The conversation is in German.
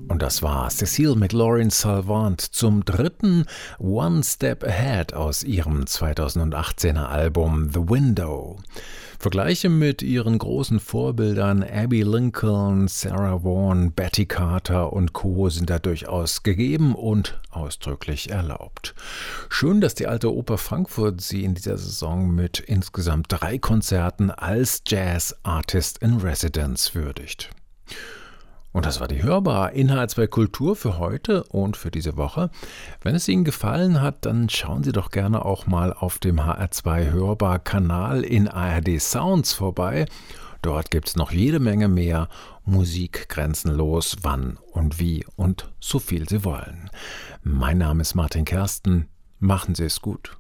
Und das war Cécile McLaurin-Salvant zum dritten One Step Ahead aus ihrem 2018er Album The Window. Vergleiche mit ihren großen Vorbildern Abbey Lincoln, Sarah Vaughan, Betty Carter und Co. sind da durchaus gegeben und ausdrücklich erlaubt. Schön, dass die Alte Oper Frankfurt sie in dieser Saison mit insgesamt 3 Konzerten als Jazz Artist in Residence würdigt. Und das war die Hörbar Inhalts bei Kultur für heute und für diese Woche. Wenn es Ihnen gefallen hat, dann schauen Sie doch gerne auch mal auf dem HR2 Hörbar-Kanal in ARD Sounds vorbei. Dort gibt es noch jede Menge mehr Musik grenzenlos, wann und wie und so viel Sie wollen. Mein Name ist Martin Kersten. Machen Sie es gut.